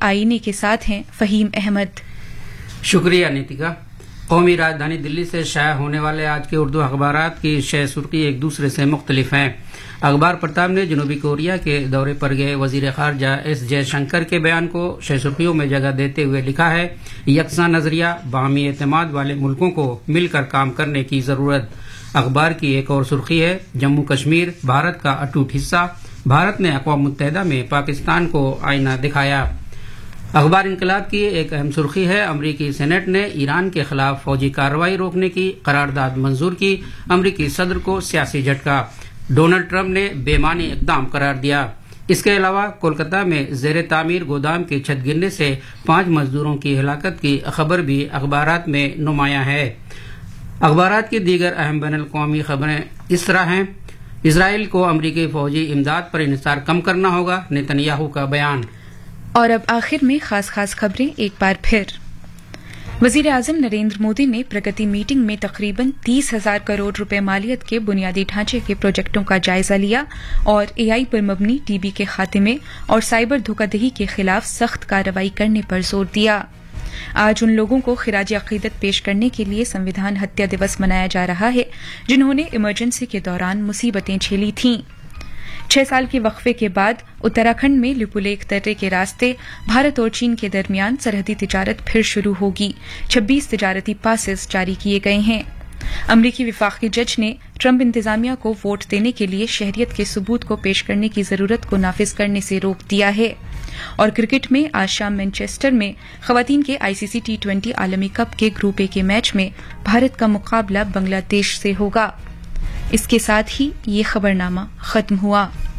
آئینے کے ساتھ ہیں فہیم احمد۔ شکریہ نیتیکا۔ قومی راجدھانی دلی سے شائع ہونے والے آج کے اردو اخبارات کی شہ سرخی ایک دوسرے سے مختلف ہیں۔ اخبار پرتاب نے جنوبی کوریا کے دورے پر گئے وزیر خارجہ ایس جے شنکر کے بیان کو شہ سرخیوں میں جگہ دیتے ہوئے لکھا ہے، یکساں نظریہ، باہمی اعتماد والے ملکوں کو مل کر کام کرنے کی ضرورت۔ اخبار کی ایک اور سرخی ہے، جموں کشمیر بھارت کا اٹوٹ حصہ، بھارت نے اقوام متحدہ میں پاکستان کو آئینہ دکھایا۔ اخبار انقلاب کی ایک اہم سرخی ہے، امریکی سینیٹ نے ایران کے خلاف فوجی کارروائی روکنے کی قرارداد منظور کی، امریکی صدر کو سیاسی جھٹکا، ڈونلڈ ٹرمپ نے بے معنی اقدام قرار دیا۔ اس کے علاوہ کولکتہ میں زیر تعمیر گودام کی چھت گرنے سے 5 مزدوروں کی ہلاکت کی خبر بھی اخبارات میں نمایاں ہے۔ اخبارات کی دیگر اہم بین الاقوامی خبریں اس طرح ہیں، اسرائیل کو امریکی فوجی امداد پر انحصار کم کرنا ہوگا، نتنیاہو کا بیان۔ اور اب آخر میں خاص خبریں ایک بار پھر۔ وزیر اعظم نریندر مودی نے پرگتی میٹنگ میں تقریباً 30,000 کروڑ روپے مالیت کے بنیادی ڈھانچے کے پروجیکٹوں کا جائزہ لیا اور اے آئی پر مبنی ٹی بی کے خاتمے اور سائبر دھوکہ دہی کے خلاف سخت کارروائی کرنے پر زور دیا۔ آج ان لوگوں کو خراج عقیدت پیش کرنے کے لیے سنویدھان ہتیا دیوس منایا جا رہا ہے جنہوں نے ایمرجنسی کے دوران مصیبتیں جھیلی تھیں۔ 6 سال کے وقفے کے بعد اتراکھنڈ میں لپولیک درے کے راستے بھارت اور چین کے درمیان سرحدی تجارت پھر شروع ہوگی، 26 تجارتی پاسز جاری کیے گئے ہیں۔ امریکی وفاقی جج نے ٹرمپ انتظامیہ کو ووٹ دینے کے لیے شہریت کے ثبوت کو پیش کرنے کی ضرورت کو نافذ کرنے سے روک دیا ہے۔ اور کرکٹ میں آج شام مانچسٹر میں خواتین کے ICC T20 عالمی کپ کے گروپ اے کے میچ میں بھارت کا مقابلہ بنگلہ دیش سے ہوگا۔ اس کے ساتھ ہی یہ خبرنامہ ختم ہوا۔